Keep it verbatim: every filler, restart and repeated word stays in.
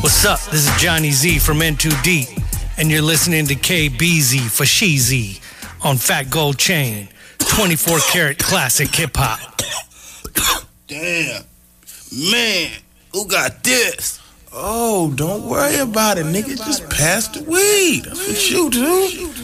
What's up? This is Johnny Z from N two D, and you're listening to K B Z for Sheezy on Fat Gold Chain, twenty-four karat classic hip hop. Damn, man, who got this? Oh, don't worry about it, nigga. Just pass the weed. That's what you do.